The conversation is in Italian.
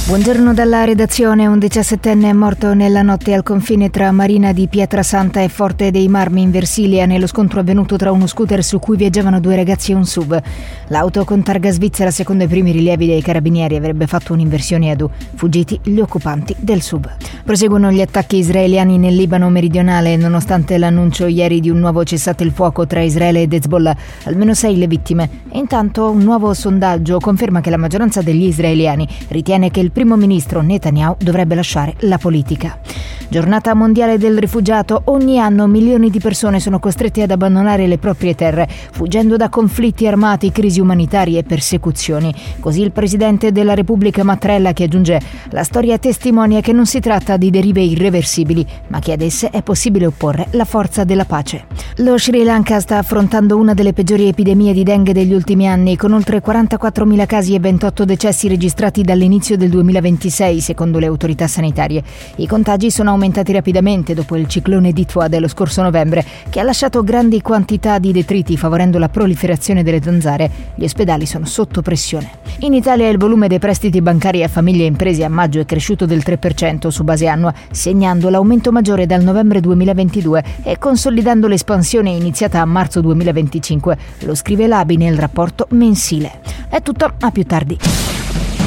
Buongiorno dalla redazione. Un 17enne è morto nella notte al confine tra Marina di Pietrasanta e Forte dei Marmi in Versilia nello scontro avvenuto tra uno scooter su cui viaggiavano due ragazzi e un SUV. L'auto con targa svizzera, secondo i primi rilievi dei carabinieri, avrebbe fatto un'inversione ad U. Fuggiti gli occupanti del SUV. Proseguono gli attacchi israeliani nel Libano meridionale nonostante l'annuncio ieri di un nuovo cessate il fuoco tra Israele ed Hezbollah. Almeno 6 le vittime. E intanto un nuovo sondaggio conferma che la maggioranza degli israeliani ritiene che il primo ministro Netanyahu dovrebbe lasciare la politica. Giornata mondiale del rifugiato. Ogni anno milioni di persone sono costrette ad abbandonare le proprie terre, fuggendo da conflitti armati, crisi umanitarie e persecuzioni. Così il presidente della Repubblica Mattarella, che aggiunge: la storia testimonia che non si tratta di derive irreversibili, ma che ad esse è possibile opporre la forza della pace. Lo Sri Lanka sta affrontando una delle peggiori epidemie di dengue degli ultimi anni, con oltre 44.000 casi e 28 decessi registrati dall'inizio del 2026, secondo le autorità sanitarie. I contagi sono aumentati rapidamente dopo il ciclone Ditwa dello scorso novembre, che ha lasciato grandi quantità di detriti, favorendo la proliferazione delle zanzare. Gli ospedali sono sotto pressione. In Italia il volume dei prestiti bancari a famiglie e imprese a maggio è cresciuto del 3% su base annua, segnando l'aumento maggiore dal novembre 2022 e consolidando l'espansione iniziata a marzo 2025. Lo scrive l'ABI nel rapporto mensile. È tutto, a più tardi.